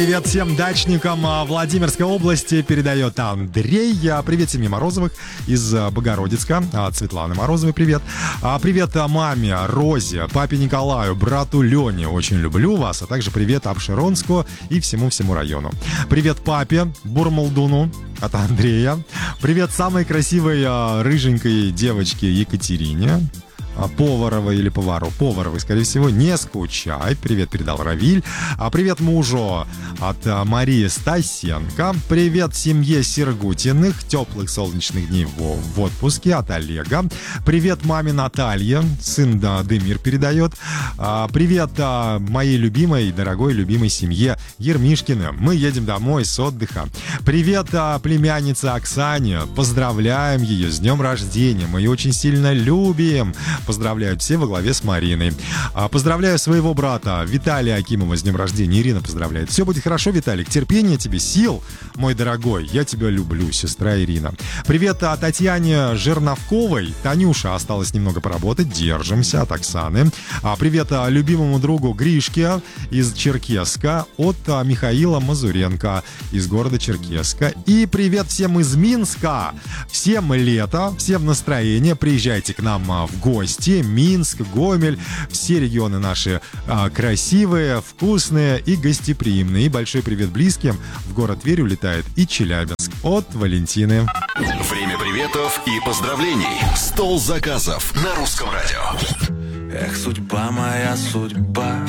Привет всем дачникам Владимирской области, передает Андрей. Привет семье Морозовых из Богородицка, от Светланы Морозовой привет. Привет маме Розе, папе Николаю, брату Лене, очень люблю вас. А также привет Апшеронску и всему району. Привет папе Бурмалдуну от Андрея. Привет самой красивой рыженькой девочке Екатерине. Поваровой или Поваровой, скорее всего, не скучай. Привет передал Равиль. Привет мужу от Марии Стасенко. Привет семье Сергутиных. Теплых солнечных дней в отпуске от Олега. Привет маме Наталье. Сын Демир передает. Привет моей любимой, дорогой, любимой семье Ермишкиным. Мы едем домой с отдыха. Привет племяннице Оксане. Поздравляем ее с днем рождения. Мы ее очень сильно любим. Поздравляют все во главе с Мариной. Поздравляю своего брата Виталия Акимова с днем рождения. Ирина поздравляет. Все будет хорошо, Виталик. Терпения тебе, сил, мой дорогой. Я тебя люблю, сестра Ирина. Привет Татьяне Жерновковой. Танюша, осталось немного поработать. Держимся от Оксаны. Привет любимому другу Гришке из Черкесска от Михаила Мазуренко из города Черкесска. И привет всем из Минска. Всем лето, всем настроение. Приезжайте к нам в гости. Минск, Гомель, все регионы наши красивые, вкусные и гостеприимные. И большой привет близким. В город Тверь улетает и Челябинск от Валентины. Время приветов и поздравлений. Стол заказов на Русском радио. Эх, судьба моя, судьба.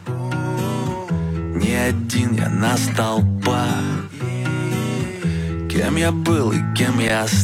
Не один я на столбах. Кем я был и кем я стал.